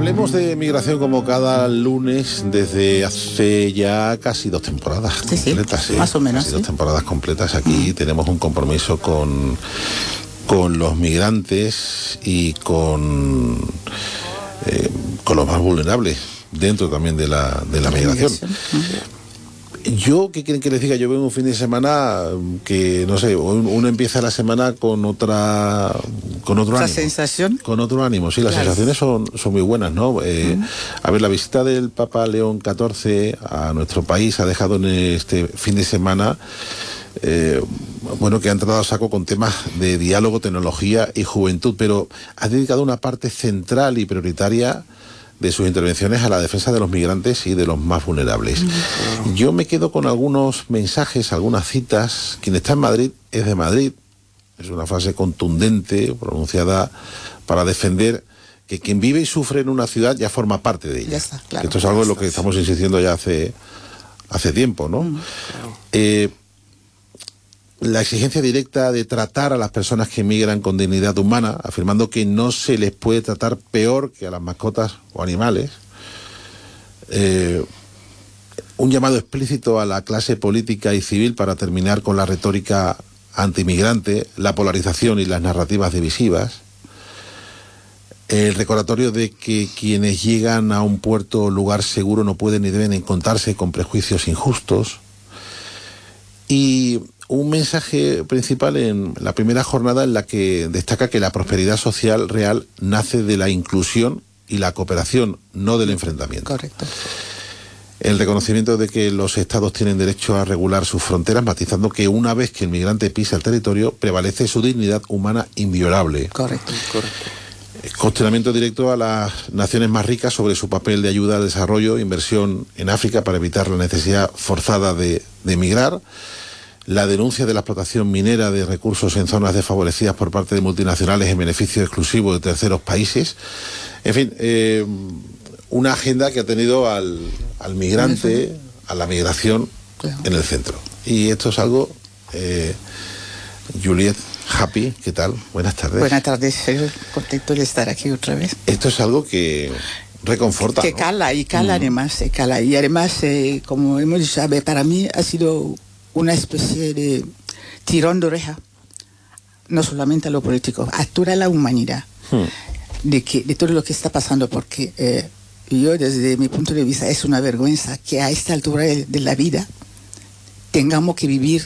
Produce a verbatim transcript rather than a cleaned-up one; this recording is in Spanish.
Hablemos de migración como cada lunes desde hace ya casi dos temporadas sí, completas. Sí, ¿sí? Más o menos. Casi sí. dos temporadas completas. Aquí mm. tenemos un compromiso con, con los migrantes y con, eh, con los más vulnerables dentro también de la, de la migración. Yo, ¿qué quieren que les diga? Yo veo un fin de semana que, no sé, uno empieza la semana con otra con otro ¿Otra ánimo. sensación? Con otro ánimo, sí, las claro. sensaciones son, son muy buenas, ¿no? Eh, uh-huh. A ver, la visita del Papa León catorce a nuestro país ha dejado en este fin de semana, eh, bueno, que ha entrado a saco con temas de diálogo, tecnología y juventud, pero ha dedicado una parte central y prioritaria de sus intervenciones a la defensa de los migrantes y de los más vulnerables. Uh-huh. Yo me quedo con algunos mensajes, algunas citas. Quien está en Madrid es de Madrid. Es una frase contundente, pronunciada para defender que quien vive y sufre en una ciudad ya forma parte de ella. Ya está, claro. Esto es algo en lo que estamos insistiendo ya hace, hace tiempo, ¿no? Uh-huh. Eh, la exigencia directa de tratar a las personas que migran con dignidad humana, afirmando que no se les puede tratar peor que a las mascotas o animales. Eh, un llamado explícito a la clase política y civil para terminar con la retórica antimigrante, la polarización y las narrativas divisivas. El recordatorio de que quienes llegan a un puerto o lugar seguro no pueden ni deben encontrarse con prejuicios injustos. Y un mensaje principal en la primera jornada en la que destaca que la prosperidad social real nace de la inclusión y la cooperación, no del enfrentamiento. Correcto. El reconocimiento de que los estados tienen derecho a regular sus fronteras, matizando que una vez que el migrante pisa el territorio, prevalece su dignidad humana inviolable. Correcto, correcto. Cuestionamiento directo a las naciones más ricas sobre su papel de ayuda al desarrollo, inversión en África para evitar la necesidad forzada de, de emigrar. La denuncia de la explotación minera de recursos en zonas desfavorecidas por parte de multinacionales en beneficio exclusivo de terceros países. En fin, eh, una agenda que ha tenido al, al migrante, a la migración claro. en el centro. Y esto es algo, eh, Juliet, Happy, ¿qué tal? Buenas tardes. Buenas tardes, estoy contento de estar aquí otra vez. Esto es algo que reconforta, Que ¿no? cala, y cala mm. además, se cala. Y además, eh, como hemos dicho, a ver, para mí ha sido una especie de tirón de oreja, no solamente a lo político, a toda la humanidad, hmm. de, que, de todo lo que está pasando, porque eh, yo desde mi punto de vista es una vergüenza que a esta altura de, de la vida tengamos que vivir